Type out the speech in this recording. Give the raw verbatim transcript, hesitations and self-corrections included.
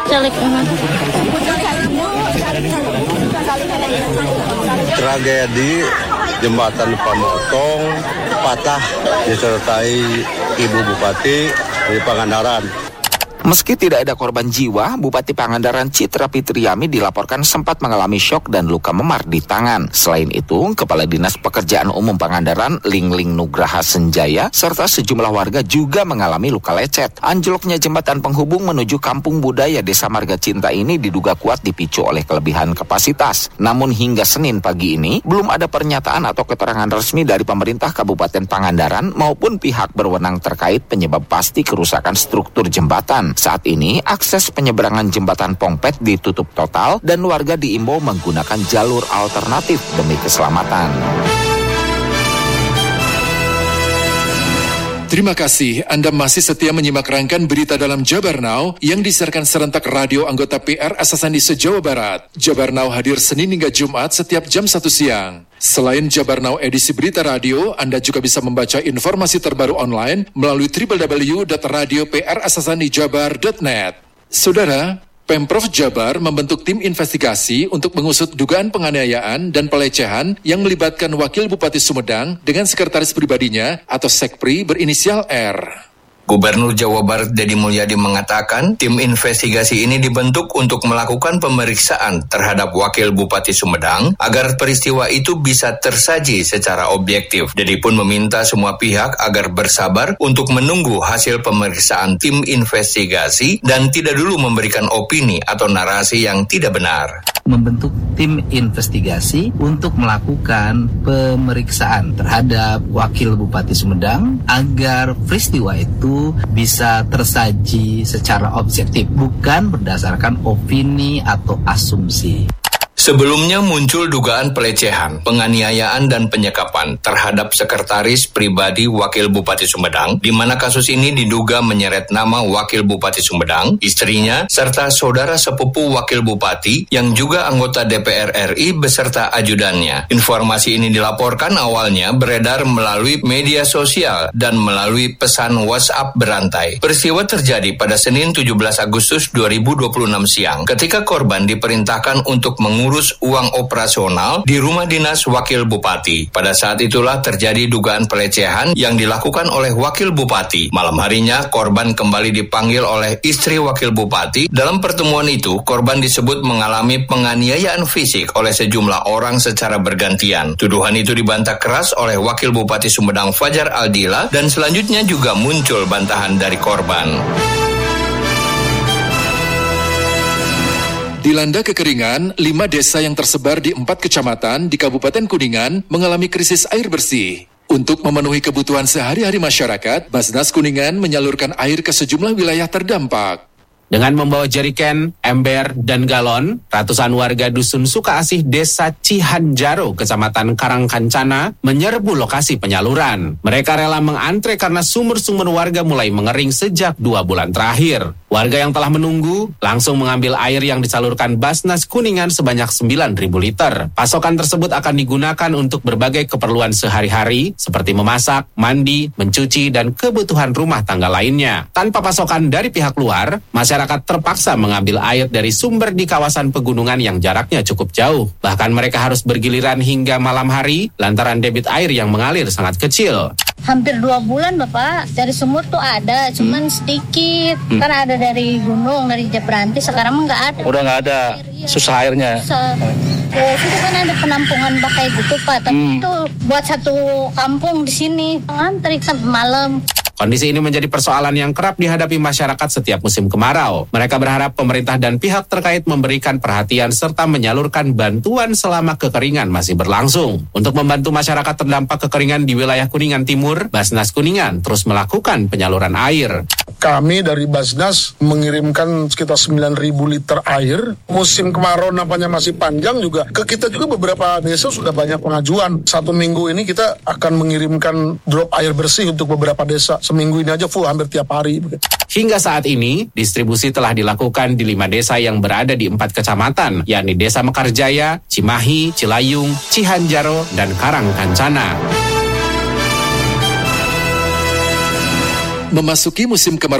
Celik. Tragedi jembatan Pamotong patah disertai Ibu Bupati di Pangandaran. Meski tidak ada korban jiwa, Bupati Pangandaran Citra Fitriami dilaporkan sempat mengalami syok dan luka memar di tangan. Selain itu, Kepala Dinas Pekerjaan Umum Pangandaran Lingling Nugraha Senjaya serta sejumlah warga juga mengalami luka lecet. Anjloknya jembatan penghubung menuju Kampung Budaya Desa Marga Cinta ini diduga kuat dipicu oleh kelebihan kapasitas. Namun hingga Senin pagi ini, belum ada pernyataan atau keterangan resmi dari pemerintah Kabupaten Pangandaran maupun pihak berwenang terkait penyebab pasti kerusakan struktur jembatan. Saat ini, akses penyeberangan jembatan Pongpet ditutup total dan warga diimbau menggunakan jalur alternatif demi keselamatan. Terima kasih Anda masih setia menyimak rangkaian berita dalam Jabar Now yang disiarkan serentak radio anggota P R Asasandi se-Jawa Barat. Jabar Now hadir Senin hingga Jumat setiap jam satu siang. Selain Jabar Now edisi berita radio, Anda juga bisa membaca informasi terbaru online melalui w w w dot radio p r asasandi jabar dot net. Saudara, Pemprov Jabar membentuk tim investigasi untuk mengusut dugaan penganiayaan dan pelecehan yang melibatkan Wakil Bupati Sumedang dengan sekretaris pribadinya atau Sekpri berinisial R. Gubernur Jawa Barat Deddy Mulyadi mengatakan tim investigasi ini dibentuk untuk melakukan pemeriksaan terhadap Wakil Bupati Sumedang agar peristiwa itu bisa tersaji secara objektif. Deddy pun meminta semua pihak agar bersabar untuk menunggu hasil pemeriksaan tim investigasi dan tidak dulu memberikan opini atau narasi yang tidak benar. Membentuk tim investigasi untuk melakukan pemeriksaan terhadap Wakil Bupati Sumedang agar peristiwa itu bisa tersaji secara objektif, bukan berdasarkan opini atau asumsi. Sebelumnya muncul dugaan pelecehan, penganiayaan dan penyekapan terhadap sekretaris pribadi Wakil Bupati Sumedang, di mana kasus ini diduga menyeret nama Wakil Bupati Sumedang, istrinya, serta saudara sepupu Wakil Bupati yang juga anggota D P R R I beserta ajudannya. Informasi ini dilaporkan awalnya beredar melalui media sosial dan melalui pesan WhatsApp berantai. Peristiwa terjadi pada Senin tujuh belas Agustus dua ribu dua puluh enam siang ketika korban diperintahkan untuk mengurus urus uang operasional di rumah dinas Wakil Bupati. Pada saat itulah terjadi dugaan pelecehan yang dilakukan oleh Wakil Bupati. Malam harinya, korban kembali dipanggil oleh istri Wakil Bupati. Dalam pertemuan itu, korban disebut mengalami penganiayaan fisik oleh sejumlah orang secara bergantian. Tuduhan itu dibantah keras oleh Wakil Bupati Sumedang Fajar Aldila dan selanjutnya juga muncul bantahan dari korban. Dilanda kekeringan, lima desa yang tersebar di empat kecamatan di Kabupaten Kuningan mengalami krisis air bersih. Untuk memenuhi kebutuhan sehari-hari masyarakat, Basnas Kuningan menyalurkan air ke sejumlah wilayah terdampak. Dengan membawa jeriken, ember, dan galon, ratusan warga Dusun Sukaasih Desa Cihanjaro, Kecamatan Karangkancana, menyerbu lokasi penyaluran. Mereka rela mengantre karena sumur-sumur warga mulai mengering sejak dua bulan terakhir. Warga yang telah menunggu langsung mengambil air yang disalurkan Basnas Kuningan sebanyak sembilan ribu liter. Pasokan tersebut akan digunakan untuk berbagai keperluan sehari-hari seperti memasak, mandi, mencuci, dan kebutuhan rumah tangga lainnya. Tanpa pasokan dari pihak luar, masyarakat terpaksa mengambil air dari sumber di kawasan pegunungan yang jaraknya cukup jauh. Bahkan mereka harus bergiliran hingga malam hari lantaran debit air yang mengalir sangat kecil. Hampir dua bulan Bapak, dari sumur tuh ada, cuman hmm. sedikit. Hmm. Kan ada dari gunung, dari Jepranti, sekarang nggak ada. Udah nggak ada, susah airnya. Susah. Ya, itu kan ada penampungan bakai gitu Pak, tapi hmm. itu buat satu kampung di sini, ngantri sampai malam. Kondisi ini menjadi persoalan yang kerap dihadapi masyarakat setiap musim kemarau. Mereka berharap pemerintah dan pihak terkait memberikan perhatian serta menyalurkan bantuan selama kekeringan masih berlangsung. Untuk membantu masyarakat terdampak kekeringan di wilayah Kuningan Timur, Basnas Kuningan terus melakukan penyaluran air. Kami dari Basnas mengirimkan sekitar sembilan ribu liter air. Musim kemarau nampaknya masih panjang juga. Ke kita juga beberapa desa sudah banyak pengajuan. Satu minggu ini kita akan mengirimkan drop air bersih untuk beberapa desa. Seminggu ini aja full hampir tiap hari. Hingga saat ini, distribusi telah dilakukan di lima desa yang berada di empat kecamatan, yakni Desa Mekarjaya, Cimahi, Cilayung, Cihanjaro, dan Karangkancana. Memasuki musim kemarau